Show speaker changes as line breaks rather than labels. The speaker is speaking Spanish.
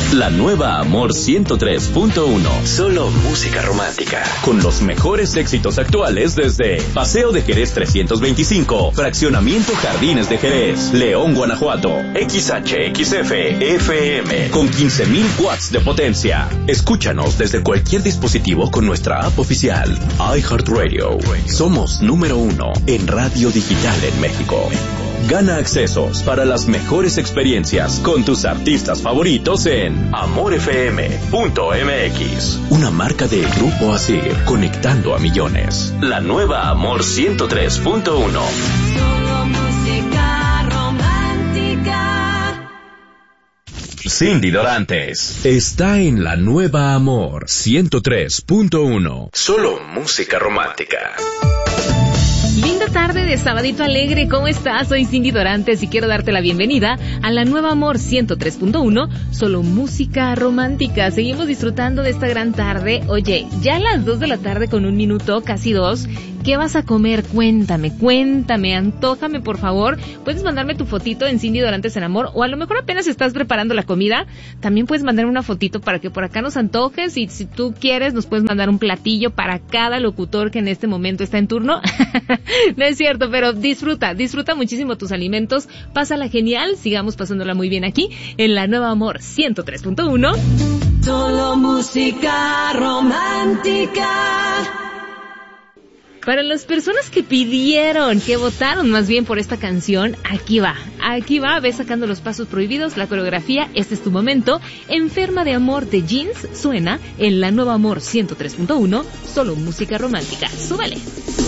La nueva Amor 103.1. Solo música romántica. Con los mejores éxitos actuales desde Paseo de Jerez 325, Fraccionamiento Jardines de Jerez, León, Guanajuato. XHXF FM con 15,000 watts de potencia. Escúchanos desde cualquier dispositivo con nuestra app oficial iHeartRadio. Somos número 1 en radio digital en México. Gana accesos para las mejores experiencias con tus artistas favoritos en amorfm.mx. Una marca de Grupo Asir, conectando a millones. La nueva Amor 103.1.
Solo música romántica.
Cindy Dorantes está en la nueva Amor 103.1. Solo música romántica.
Linda tarde de sabadito alegre, ¿cómo estás? Soy Cindy Dorantes y quiero darte la bienvenida a la nueva Amor 103.1, solo música romántica. Seguimos disfrutando de esta gran tarde. Oye, ya a las 2 de la tarde con 1 minuto, casi 2. ¿Qué vas a comer? Cuéntame, antójame por favor. Puedes mandarme tu fotito en Cindy Dorantes en Amor, o a lo mejor apenas estás preparando la comida, también puedes mandarme una fotito para que por acá nos antojes, y si tú quieres nos puedes mandar un platillo para cada locutor que en este momento está en turno. No es cierto, pero disfruta muchísimo tus alimentos, pásala genial, sigamos pasándola muy bien aquí en la nueva Amor 103.1.
Solo música romántica.
Para las personas que pidieron, que votaron más bien por esta canción, aquí va, ve sacando los pasos prohibidos, la coreografía, este es tu momento. Enferma de amor de Jeans suena en la nueva Amor 103.1, solo música romántica. Súbale.